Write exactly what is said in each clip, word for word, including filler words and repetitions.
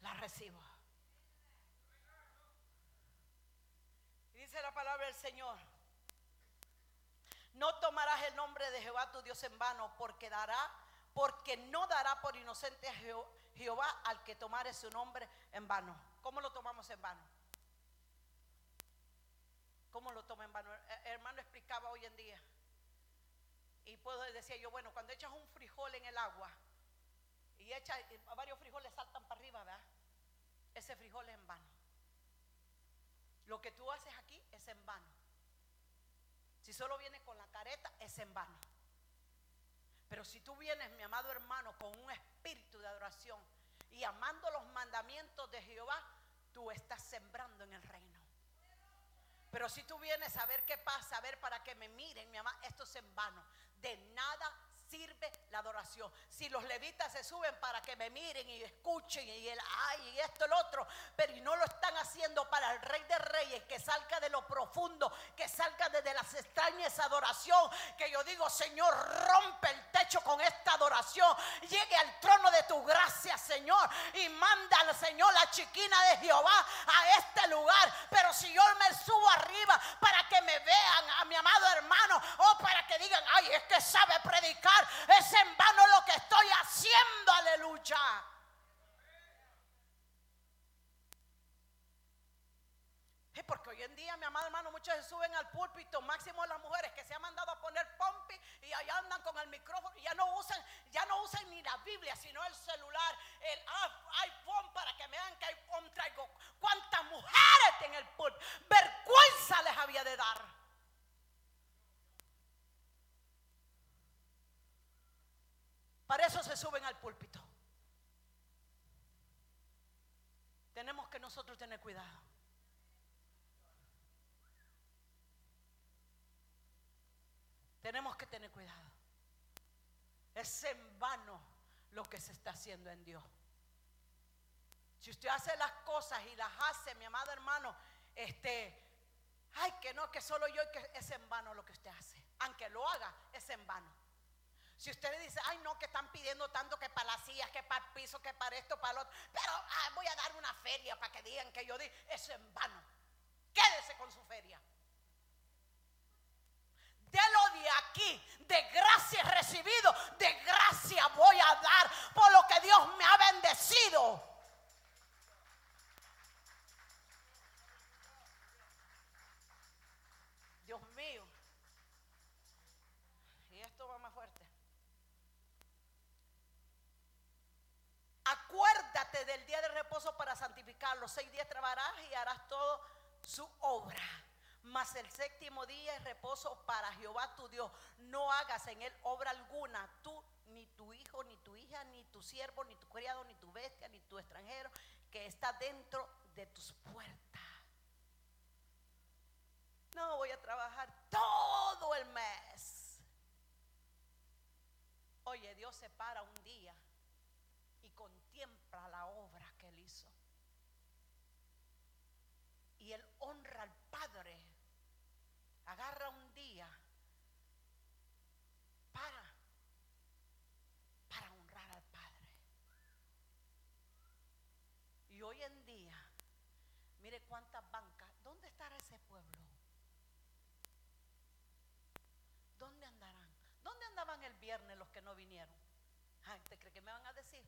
la recibo. Y dice la palabra del Señor: no tomarás el nombre de Jehová tu Dios en vano, porque dará, porque no dará por inocente a Jehová al que tomare su nombre en vano. ¿Cómo lo tomamos en vano? ¿Cómo lo toma en vano? Hermano explicaba hoy en día, y puedo decir yo, bueno, cuando echas un frijol en el agua y echas, varios frijoles saltan para arriba, ¿verdad? Ese frijol es en vano. Lo que tú haces aquí es en vano. Si solo vienes con la careta, es en vano. Pero si tú vienes, mi amado hermano, con un espíritu de adoración y amando los mandamientos de Jehová, tú estás sembrando en el reino. Pero si tú vienes a ver qué pasa, a ver para que me miren, mi amado, esto es en vano. De nada sirve la adoración. Si los levitas se suben para que me miren y escuchen y el ay y esto el otro, pero y no lo están haciendo para el Rey de Reyes, que salga de lo profundo, que salga desde las extrañas esa adoración, que yo digo, Señor, rompe el techo con esta adoración, llegue al trono de tu gracia, Señor, y manda al Señor la chiquina de Jehová a este lugar. Pero si yo me subo arriba para que me vean, a mi amado hermano, o para que digan, ay, es que sabe predicar, es en vano lo que estoy haciendo, aleluya. Es porque hoy en día, mi amado hermano, muchos se suben al púlpito, máximo las mujeres que se han mandado a poner pompi y allá andan con el micrófono y ya no usan, ya no usan ni la Biblia, sino el celular, el iPhone, para que me vean que iPhone traigo. ¿Cuántas mujeres en el púlpito? Vergüenza les había de dar. Para eso se suben al púlpito. Tenemos que nosotros tener cuidado. Tenemos que tener cuidado. Es en vano lo que se está haciendo en Dios. Si usted hace las cosas y las hace, mi amado hermano, este, ay, que no, que solo yo, que es en vano lo que usted hace. Aunque lo haga, es en vano. Si usted le dice, ay no, que están pidiendo tanto, que para las sillas, que para el piso, que para esto, para lo otro, pero ah, voy a dar una feria para que digan que yo di, eso en vano. Quédese con su feria. De lo de aquí, de gracia recibido, de gracia voy a dar por lo que Dios me ha bendecido. Dios mío. Y esto va más fuerte. Acuérdate del día de reposo para santificarlo. Seis días trabajarás y harás todo su obra. Mas el séptimo día es reposo para Jehová tu Dios. No hagas en él obra alguna, tú, ni tu hijo, ni tu hija, ni tu siervo, ni tu criado, ni tu bestia, ni tu extranjero que está dentro de tus puertas. No voy a trabajar todo el mes. Oye, Dios se para un día y contempla la obra que él hizo. Y él honra al Padre. Agarra un día para para honrar al Padre. Y hoy en día, mire cuántas bancas. ¿Dónde estará ese pueblo? ¿Dónde andarán? ¿Dónde andaban el viernes los que no vinieron? Ay, ¿te cree que me van a decir?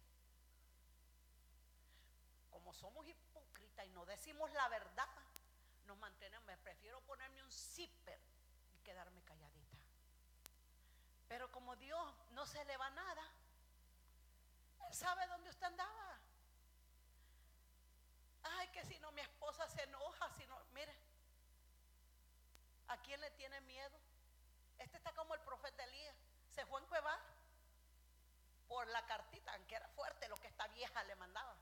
Como somos hipócritas y no decimos la verdad, nos mantenemos. Me prefiero ponerme un zipper y quedarme calladita. Pero como Dios no se le va nada, Él sabe dónde usted andaba. Ay, que si no mi esposa se enoja, si no, mire, ¿a quién le tiene miedo? Este está como el profeta Elías, se fue a encuevar por la cartita, aunque era fuerte lo que esta vieja le mandaba.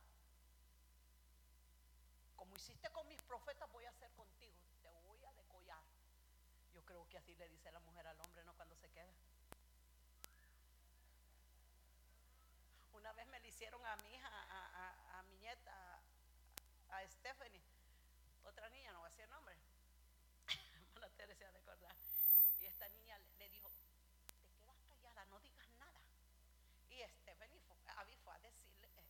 Como hiciste con mis profetas, voy a hacer contigo, te voy a decollar. Yo creo que así le dice la mujer al hombre, ¿no? Cuando se queda. Una vez me le hicieron a mi hija, a, a, a mi nieta, a, a Stephanie, otra niña, no voy a decir el nombre. Hermana Teresa de acordar. Y esta niña